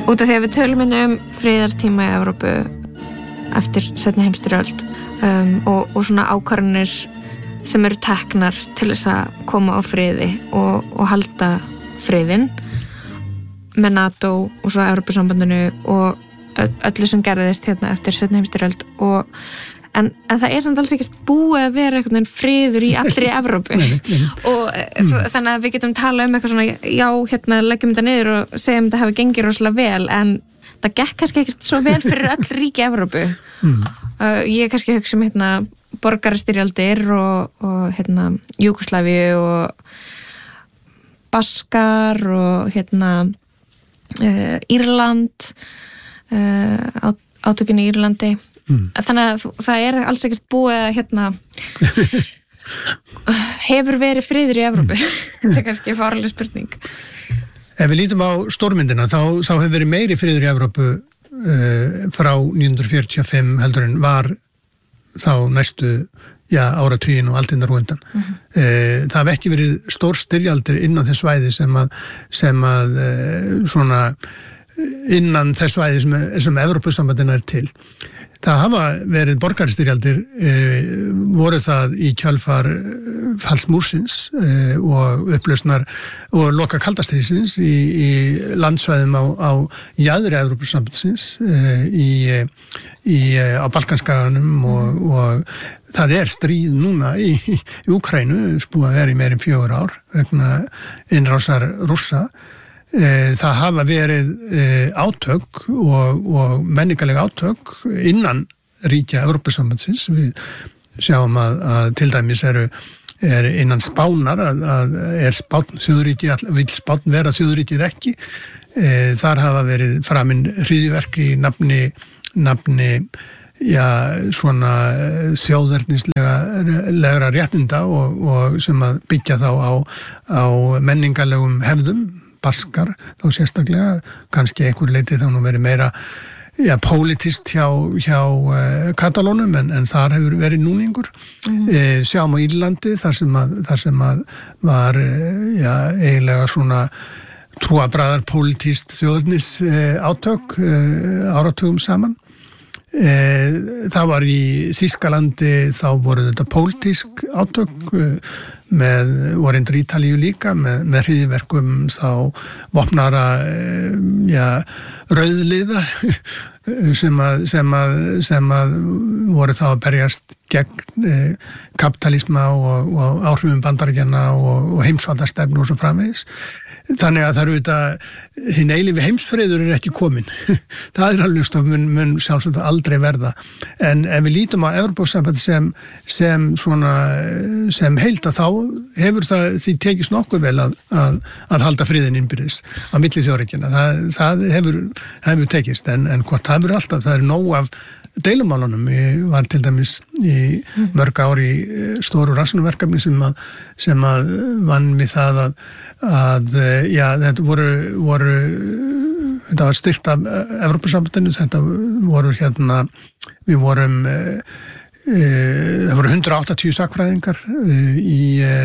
út af því að við tölum friðartíma í Evrópu eftir seinni heimsstyrjöld og svona ákvarðanir sem eru teknar til þess að koma á friði og halda friðinn með NATO og svo Evrópusambandinu og öllu sem gerðist hérna eftir seinni heimsstyrjöld en það samt alls ekkert búið að vera einhvern veginn friður í allri Evrópu og þannig að við getum talað eitthvað svona, já, hérna leggjum þetta niður og segjum þetta hafi gengið rosalega vel en það gekk kannski ekkert svo vel fyrir öll ríki Evrópu. Ég kannski hugsa hérna borgarastyrjaldir og hérna Júgóslavíu og Baskar og hérna Írland átökin í Írlandi þannig að það alls ekkert búið að hérna hefur verið friður í Evrópu það kannski fárlega spurning. Ef við lítum á stórmyndina þá hefur verið meiri friður í Evrópu frá 1945 heldur en var þá næstu áratugin og aldinnar og undan. Það hafi ekki verið stór styrjaldir innan þess svæði sem að svona innan þess svæði sem Evrópusambandina til. Það hafa verið borgarastyrjaldir voru það í kjölfar falls múrsins og upplausnar og loka kaldastríðsins í landsvæðum á jaðri Evrópusambandsins á Balkanskaganum og það stríð núna í Úkraínu búið að vera í meira en 4 ár vegna innrásar Rússa. Það hafa verið átök og menningarleg átök innan ríkja Evrópusambandsins. Við sjáum að til dæmis er innan Spánar að Spánn þjóðríki, vill Spánn vera þjóðríkið ekki. Þar hafa verið framinn hryðjuverk í nafni svona þjóðernislegra réttinda og sem að byggja þá á menningarlegum hefðum. Baskar, þá sérstaklega, kannski einhver leiti þá nú verið meira politist hjá Katalónum en þar hefur verið núningur. Sjáum á Írlandi þar sem að var eiginlega svona trúarbragðar politist þjóðernis átök áratugum saman. Það var í Þýskalandi þá voru þetta pólitísk átök og reyndar Ítalíu líka með hryðjuverkum þá vopnara rauðliða sem að voru þá að berjast gegn kapitalisma og áhrifum Bandaríkjanna og heimsvaldastefnu og svo framvegis. Þannig að það eru þetta hinn eilífi heimsfriður ekki komin. Það alveg stof mun sjálfsagt aldrei verða. En ef við lítum á Evrópusambandið sem heild að þá hefur því tekist nokkuð vel að halda friðinn innbyrðis á milli þjóðríkjanna. Það hefur tekist en hvort það hefur alltaf, það nóg af deilumálunum. Ég var til dæmis í mörg ár í stóru rannsóknarverkefni sem að vann við það að þetta var styrkt af Evrópusambandinu, þetta voru við vorum það voru 180 sakfræðingar í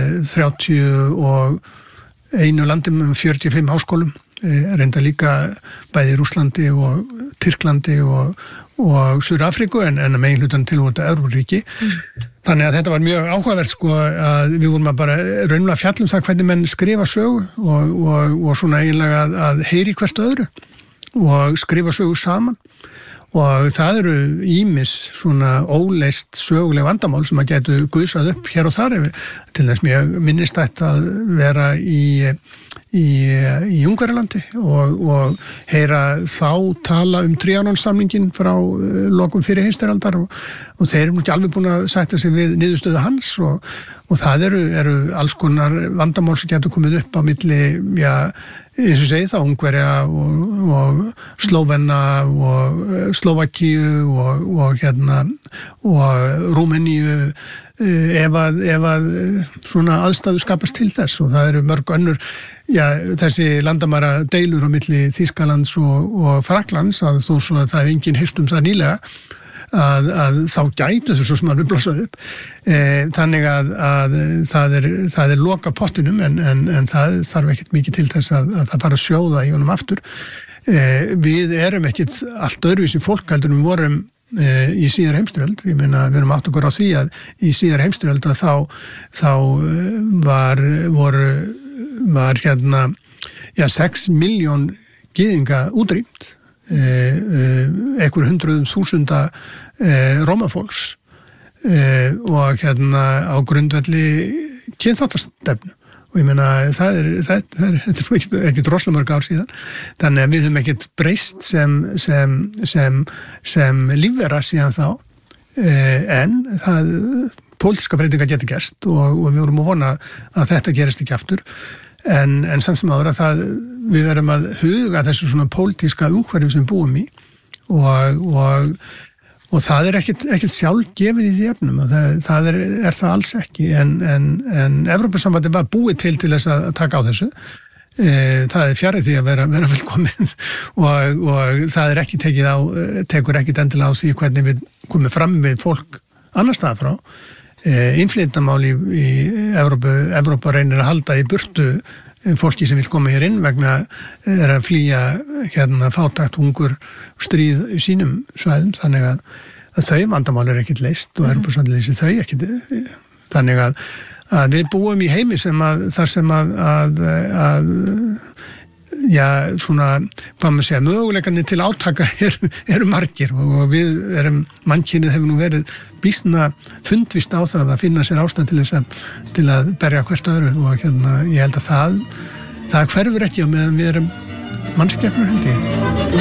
31 landi með 45 háskólum, reynda líka bæði í Rússlandi og Tyrklandi og Suður-Afríku en að meginhlutan tilvoru Evrópuríki. Þannig að þetta var mjög áhugavert að við vorum að bara raunlega fjalla það hvernig menn skrifa sögu og svona eiginlega að heyri hvert öðru og skrifa sögu saman. Og það eru ýmis svona óleyst söguleg vandamál sem að getu guðsað upp hér og þar. Til þess mjög minnist þetta að vera í Ungverjalandi og heyra þá tala Trianonsamningin frá lokum fyrir heimsstyrjaldar og þeir eru ekki alveg búin að sætta sig við niðurstöðu hans og það eru alls konar vandamál sem getur komið upp á milli, eins og segi þá Ungverja og Slóvenna og Slóvakíu og Rúmeníu ef að svona aðstæður skapast til þess og það eru mörg önnur þessi landamæra deilur á milli Þýskalands og Frakklands að þó svo að það enginn heyrt það nýlega þá gætu þau svo sem að uppblasað upp. Þannig að það er loka pottinum en það þarf ekkert mikið til þess að það fara að sjóða í honum aftur. Við erum ekkert allt öðruvísi fólk heldur við vorum í síðar heimsstyrjöld. Ég meina, við erum átt okkur á því að í síðar heimsstyrjöld þá var hérna 6 milljón gyðinga útrýmt, einhver 100.000 rómafólks og hérna á grundvelli kynþáttastefnu. Og ég meina, þetta er ekki droslega mörg ár síðan, þannig að við höfum ekkert breyst sem lífvera síðan þá, en pólitíska breytingar geta gerst og við vorum að vona að þetta gerist ekki aftur, en samt sem áður að við verum að huga þessu svona pólitíska umhverfi sem búum í og það er ekkert sjálfgefið í því efnum og það er það alls ekki en Evrópusambandið var búið til þess að taka á þessu. Það er fjarri því að vera fullkomið og það er ekki tekur ekkert endilega á því hvernig við komum fram við fólk annars staðar frá. Innflytjendamál í Evrópa reynir að halda í burtu fólki sem vil koma hér inn vegna að flýja fátækt, hungur, stríð í sínum svæðum, þannig að þau vandamál er ekkert leyst og Evrópusambandið leysir þau ekkert. Þannig að við búum í heimi þar sem möguleikarnir til átaka eru margir og mannkynið hefur nú verið býsna fundvist á það að finna sér ástæð til að berja hvert öðru og ég held að það hverfur ekki á meðan við erum mannskepnur held ég.